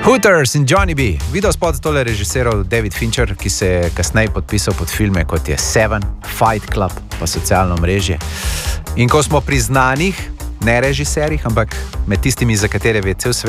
Hooters in Johnny B. Video spot za tole režiseral David Fincher, ki se je kasneje podpisal pod filme kot je Seven, Fight Club pa Socialno mrežje. In ko smo pri znanih, ne režiserjih, ampak med tistimi, za katere ve cel svet,